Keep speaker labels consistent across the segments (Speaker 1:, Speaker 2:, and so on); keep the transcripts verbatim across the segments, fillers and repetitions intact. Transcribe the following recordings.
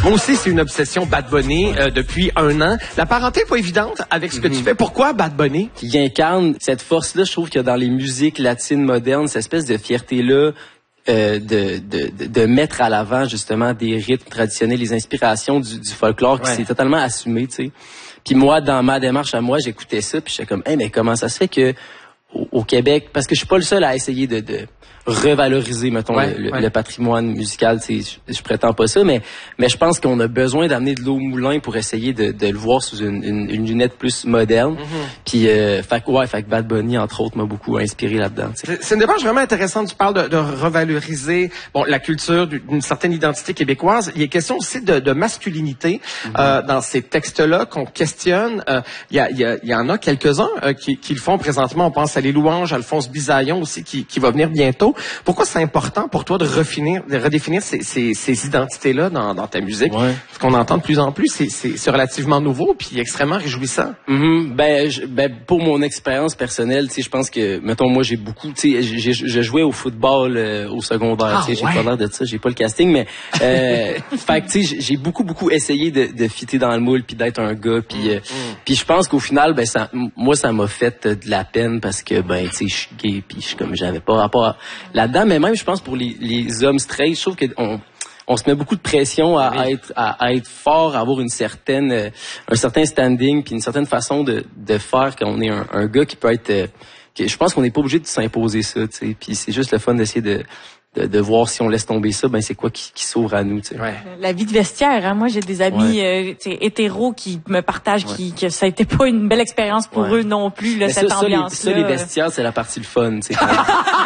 Speaker 1: Moi aussi, c'est une obsession Bad Bunny euh, depuis un an. La parenté est pas évidente avec ce que mm-hmm. tu fais. Pourquoi Bad Bunny?
Speaker 2: Il incarne cette force-là, je trouve, qu'il y a dans les musiques latines modernes, cette espèce de fierté-là. Euh, de, de, de mettre à l'avant justement des rythmes traditionnels, les inspirations du, du folklore qui ouais. s'est totalement assumé, tu sais. Puis moi, dans ma démarche à moi, j'écoutais ça, puis j'étais comme, hey, mais comment ça se fait que au, au Québec, parce que je suis pas le seul à essayer de, de revaloriser, mettons, ouais, le, ouais. le patrimoine musical, tu sais, je, je prétends pas ça, mais mais je pense qu'on a besoin d'amener de l'eau au moulin pour essayer de, de le voir sous une, une, une lunette plus moderne. Mm-hmm. Puis, euh, fait ouais, fait que Bad Bunny entre autres m'a beaucoup inspiré là-dedans.
Speaker 1: C'est, c'est une démarche vraiment intéressante. Tu parles de, de revaloriser, bon, la culture d'une certaine identité québécoise. Il est question aussi de, de masculinité mm-hmm. euh, dans ces textes-là qu'on questionne. Euh, il y a, il y a, il y en a quelques-uns euh, qui, qui le font présentement. On pense à Les Louanges, Alphonse Bisaillon aussi qui, qui va venir bientôt. Pourquoi c'est important pour toi de refinir, de redéfinir ces, ces, ces identités-là dans, dans ta musique? Ouais. Ce qu'on entend de plus en plus, c'est, c'est, c'est relativement nouveau puis extrêmement réjouissant.
Speaker 2: Mm-hmm. Ben, je, ben, pour mon expérience personnelle, tu sais, je pense que, mettons, moi, j'ai beaucoup, tu sais, j'ai, j'ai joué au football euh, au secondaire, ah, tu sais, ouais. j'ai pas l'air de ça, j'ai pas le casting, mais, euh, fait que, tu sais, j'ai beaucoup, beaucoup essayé de, de fitter dans le moule puis d'être un gars, puis, euh, mm. puis je pense qu'au final, ben, ça, moi, ça m'a fait de la peine parce que, ben, tu sais, je suis gay puis je comme, j'avais pas rapport à, là-dedans, mais même, je pense, pour les, les hommes straight, je trouve qu'on on se met beaucoup de pression à, oui. à être à, à être fort, à avoir une certaine euh, un certain standing puis une certaine façon de de faire quand on est un, un gars qui peut être euh, que, je pense qu'on n'est pas obligé de s'imposer ça, tu sais, puis c'est juste le fun d'essayer de De, de voir si on laisse tomber ça, ben c'est quoi qui, qui s'ouvre à nous, tu sais.
Speaker 3: Ouais. La vie de vestiaire, hein. Moi j'ai des amis ouais. euh, hétéros qui me partagent ouais. qui, que ça a été pas une belle expérience pour ouais. eux non plus, là, cette
Speaker 2: ça,
Speaker 3: ambiance-là.
Speaker 2: Ça, les, ça, les vestiaires, c'est la partie le fun, tu sais. mais,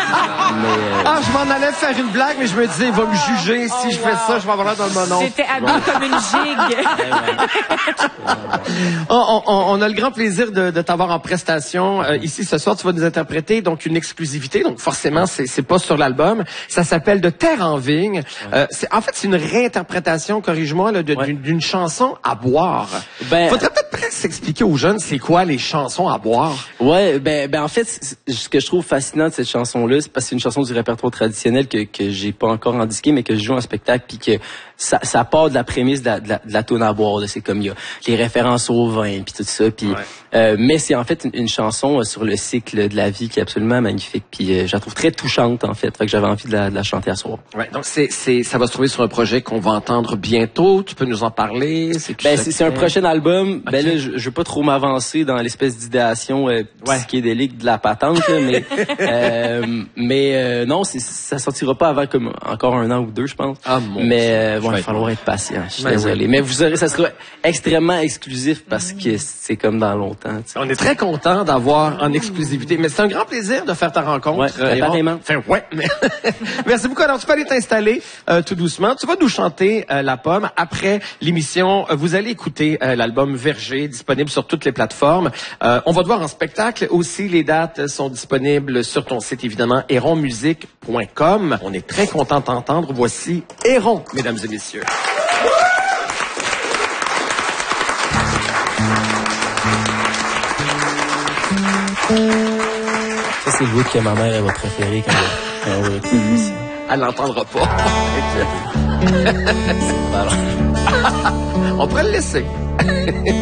Speaker 2: euh...
Speaker 1: Ah, je m'en allais faire une blague, mais je me disais, il va me juger si oh, je wow. fais ça, je vais avoir l'air dans le monon.
Speaker 3: J'étais habillée ouais. comme une gigue.
Speaker 1: on, on, on a le grand plaisir de, de t'avoir en prestation euh, ici ce soir. Tu vas nous interpréter donc une exclusivité, donc forcément c'est, c'est pas sur l'album. Ça s'appelle De Terre en vigne. Ouais. Euh, c'est, en fait, c'est une réinterprétation, corrige-moi, là, de, ouais. d'une, d'une chanson à boire. Ben, faudrait peut-être presque expliquer aux jeunes c'est quoi les chansons à boire.
Speaker 2: Ouais, ben, ben en fait, ce que je trouve fascinant de cette chanson-là, c'est parce que c'est une chanson du répertoire traditionnel que que j'ai pas encore en disqué, mais que je joue en spectacle, puis que ça, ça part de la prémisse de la, de la, de la toune à boire. Là. C'est comme il y a les références au vin, puis tout ça. Puis, ouais. euh, mais c'est en fait une, une chanson euh, sur le cycle de la vie qui est absolument magnifique. Puis euh, je la trouve très touchante en fait. Fait que j'avais envie de la, de la chanter à soir.
Speaker 1: Ouais. Donc c'est, c'est, ça va se trouver sur un projet qu'on va entendre bientôt. Tu peux nous en parler?
Speaker 2: C'est ben c'est, c'est un prochain album. Okay. Ben là, je, je veux pas trop m'avancer dans l'espèce d'idéation euh, ouais. psychédélique de la patente, là, mais euh, mais euh, non, c'est, ça sortira pas avant comme encore un an ou deux, je pense. Ah mon mais euh, bon, il va falloir être patient. Je suis ben désolé, oui. mais vous aurez, ça sera extrêmement exclusif parce que c'est comme dans longtemps. T'sais.
Speaker 1: On est très content d'avoir en exclusivité, mais c'est un grand plaisir de faire ta rencontre.
Speaker 2: Ouais, euh, apparemment.
Speaker 1: Enfin, ouais. Mais merci beaucoup. Alors tu peux aller t'installer euh, tout doucement. Tu vas nous chanter euh, La Pomme après l'émission. Euh, vous allez écouter euh, l'album Verger, disponible sur toutes les plateformes. Euh, on va te voir en spectacle aussi. Les dates sont disponibles sur ton site évidemment, héron musique point com. On est très content de t'entendre. Voici Héron, mesdames et messieurs.
Speaker 2: Ça, c'est le goût que ma mère elle va préférer quand elle va écouter l'émission.
Speaker 1: Elle l'entendra pas. On pourrait le laisser.